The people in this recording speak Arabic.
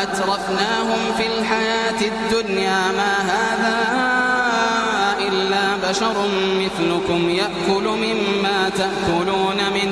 وأترفناهم في الحياة الدنيا ما هذا إلا بشر مثلكم يأكل مما تأكلون منه